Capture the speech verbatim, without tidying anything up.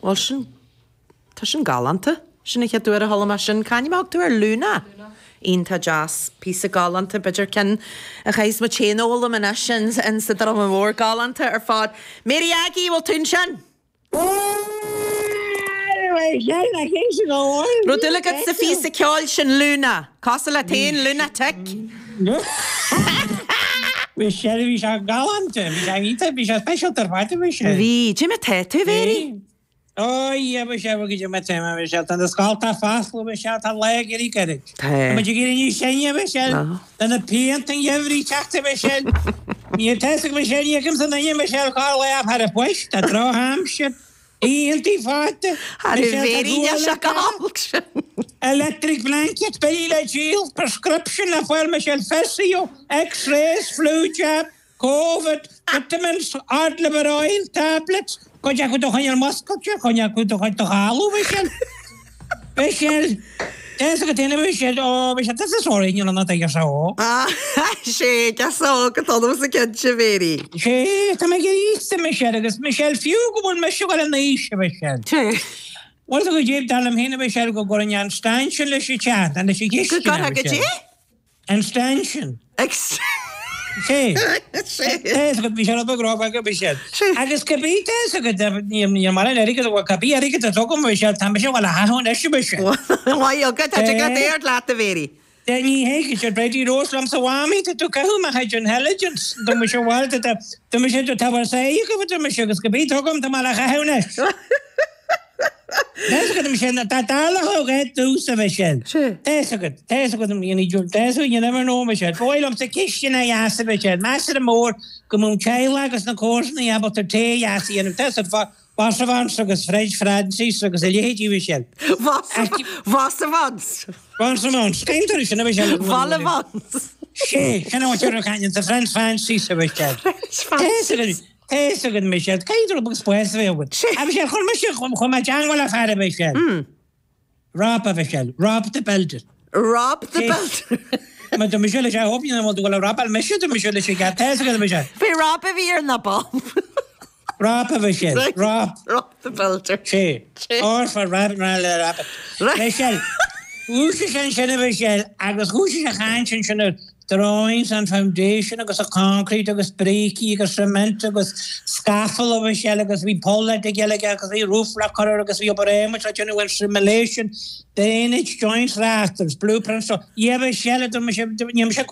Wel, sy'n... Ta sy'n galanta. Sy'n eich dwyr y hola ma sy'n can i mag dwyr Luna. Un ta jas pís a galanta, bydr cyn a chais ma chain ôl am yna sy'n yn sydd ar am môr galanta ar ffod. Mary Aggie, wel tŵn sy'n? Ro dyla gyd sy ffys y ciol sy'n Luna. Cosol a tein lunatic. Michelle, vi ska galante. Vi ska vita, vi ska special terfate, Michelle. Vi, ti'n mynd tetu, Feri? Oh, ja, Michelle, we gaan met hem, Michelle. Dan de schaal ta vast, Michelle, ta leger i kerik. Te. Maar je gaat in je senje, Michelle. Dan de paint en je vri chachte, Michelle. Je testig, Michelle, je komt dan je, Michelle, ga le af haar push. Dat trouw hamsje. Eén die vaten. Har du Feri, ja, shakalks. Electric blanket, Billy Shield, prescription, la fuer Michelle Fessio, X-rays, flu jab, COVID, vitamins, Adleberoin, tablets. Kon je goed toch aan je maskeltje? Kon je goed toch aan je halen, Michelle? Michelle, dat is het ene, Michelle. Oh, Michelle, dat is sorry, je dan dat je zo. Ah, shit, ja zo, ik had al een kindje, Feri. Shit, dat mag je iets, Michelle. Dat is Michelle Fugo, Michelle, en Neisje, Michelle. Te. Wat er gegeven dat hem heen, Michelle, go go in je standje, lesje chat, en dat je gistje. Goed, kan ik het je? Een standje. Ex... Sí. Es que Michelle no graba que Michelle. A que es que viste eso que ni ni mala Enrique de Guacapi, Enrique te tocó Michelle, también wala ha hon es Michelle. Why you got to get there later Feri. Dan nie he que Brady Rose lam sawami te to kahu ma ha intelligence. Do Michelle wal te te Michelle to tabar sai que te Michelle es que vi tocó te mala ha hon es. Das que Michelle ta ta la ho get tu se Michelle. Das que das que ni ni jul das you never know Michelle. Foil om se kitchen ya se Michelle. Master more come un chaila gas na course ni abo te te ya si en das va was van so gas French Francis so gas elegi Michelle. Was was vans. Was vans. Kein er is na Michelle. Valle vans. She, can what you're kind the French Francis Michelle. French Eso que Michelle, ¿qué es lo que puedes ver? A Michelle, ¿cómo Michelle, cómo me llamo la fara Michelle? Rob a Michelle, Rob the Belter. Rob the Belter. Maar de Michelle is op je moet wel Rob al Michelle, de Michelle is gaat thuis que Michelle. Be Rob a weer na bal. Rob a Michelle, Rob. Rob the Belter. Sí. Or for Rob Rob. Michelle. Hoe ze zijn zijn Michelle, agus hoe ze gaan zijn drawings and foundation, agus a concrete, agus breaky, agus cement, agus scaffold, Michelle, agus we pull it together, agus we roof rocker, agus we operate, such a new simulation, drainage, joints, rafters, blueprints. So, yeah, Michelle, Michelle, Michelle,